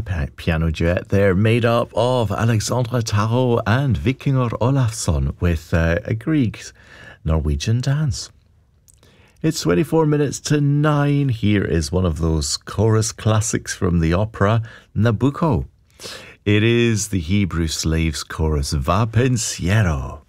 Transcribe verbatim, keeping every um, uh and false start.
pi- piano duet there made up of Alexandra Tarot and Vikingur Olafsson with uh, a Greek Norwegian dance. It's twenty-four minutes to nine. Here is one of those chorus classics from the opera Nabucco. It is the Hebrew Slaves chorus, Va Pensiero.